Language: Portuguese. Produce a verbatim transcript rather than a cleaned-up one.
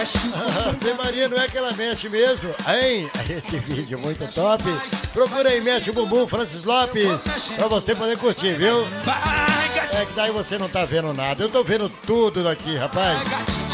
Ave Maria, não é que ela mexe mesmo? Hein? Esse vídeo muito top. Procura aí, Mexe o Bumbum, Francis Lopes, pra você poder curtir, viu? É que daí você não tá vendo nada. Eu tô vendo tudo daqui, rapaz.